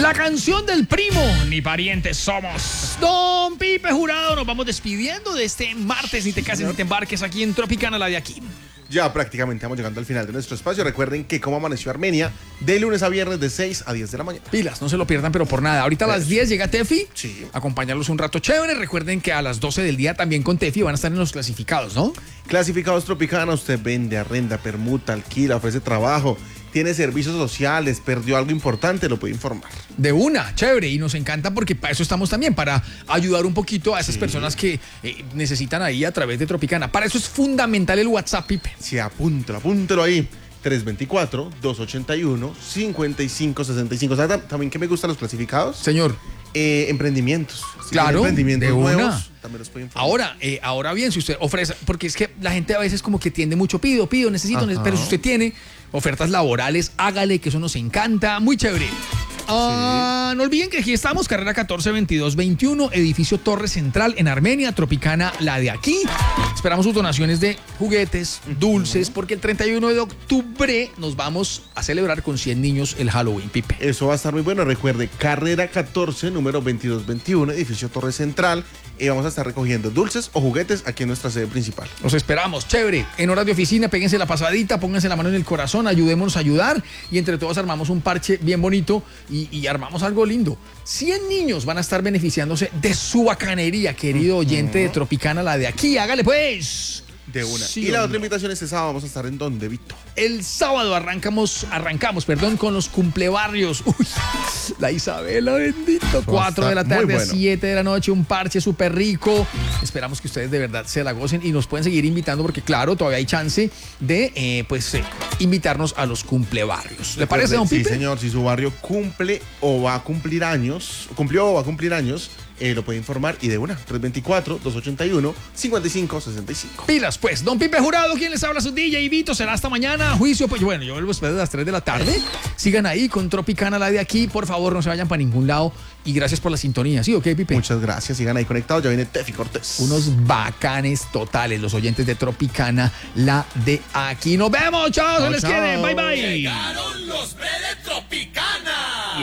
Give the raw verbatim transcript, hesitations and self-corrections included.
La canción del primo, ni parientes somos. Don Pipe Jurado, nos vamos despidiendo de este martes. Ni te cases ni te embarques aquí en Tropicana, la de aquí. Ya prácticamente vamos llegando al final de nuestro espacio. Recuerden que Cómo Amaneció Armenia, de lunes a viernes de seis a diez de la mañana. Pilas, no se lo pierdan, pero por nada. Ahorita a las diez llega Tefi. Sí. Acompañarlos un rato chévere. Recuerden que a las doce del día también con Tefi van a estar en los clasificados, ¿no? Clasificados Tropicana, usted vende, arrenda, permuta, alquila, ofrece trabajo, tiene servicios sociales, perdió algo importante, lo puede informar. De una, chévere, y nos encanta porque para eso estamos también, para ayudar un poquito a esas Sí. personas que eh, necesitan ahí a través de Tropicana. Para eso es fundamental el WhatsApp, Pipe. Sí, apúntelo, apúntelo ahí. tres dos cuatro, dos ocho uno, cinco cinco seis cinco. ¿Sabe también que me gustan los clasificados? Señor. Eh, emprendimientos. Si Claro, tiene emprendimientos de una. nuevos, también los puede informar. Ahora, eh, ahora bien, si usted ofrece, porque es que la gente a veces como que tiende mucho, pido, pido, necesito, Ajá. necesito, pero si usted tiene ofertas laborales, hágale, que eso nos encanta, muy chévere. Ah, no olviden que aquí estamos, carrera catorce veintidós veintiuno, edificio Torre Central en Armenia, Tropicana, la de aquí. Esperamos sus donaciones de juguetes, dulces, porque el treinta y uno de octubre nos vamos a celebrar con cien niños el Halloween, Pipe. Eso va a estar muy bueno. Recuerde, carrera catorce, número veintidós veintiuno, edificio Torre Central. Y vamos a estar recogiendo dulces o juguetes aquí en nuestra sede principal. Los esperamos, chévere. En horas de oficina, péguense la pasadita, pónganse la mano en el corazón, ayudémonos a ayudar y entre todos armamos un parche bien bonito y, y armamos algo lindo. cien niños van a estar beneficiándose de su bacanería, querido oyente de Tropicana, la de aquí. Hágale pues. De una. Sí, y la hombre. otra invitación este sábado vamos a estar en donde, Vito. El sábado arrancamos, arrancamos, perdón, con los cumplebarrios. Uy, la Isabela, bendito. cuatro de la muy tarde a bueno. siete de la noche, un parche súper rico. Esperamos que ustedes de verdad se la gocen y nos pueden seguir invitando porque, claro, todavía hay chance de, eh, pues, eh, invitarnos a los cumplebarrios. ¿Le parece, don Pipe? Sí, señor. Si su barrio cumple o va a cumplir años, cumplió o va a cumplir años, eh, lo puede informar y de una. tres dos cuatro, dos ocho uno, cinco cinco seis cinco. Pilas, pues. Don Pipe Jurado, quien les habla, su D J Vito. Será hasta mañana. Juicio, pues bueno, yo vuelvo después de las tres de la tarde. Sigan ahí con Tropicana, la de aquí. Por favor, no se vayan para ningún lado. Y gracias por la sintonía. ¿Sí o qué, Pipe? Muchas gracias. Sigan ahí conectados. Ya viene Tefi Cortés. Unos bacanes totales, los oyentes de Tropicana, la de aquí. Nos vemos. Chao, se les chao. quiere. Bye, bye. Llegaron los de Tropicana.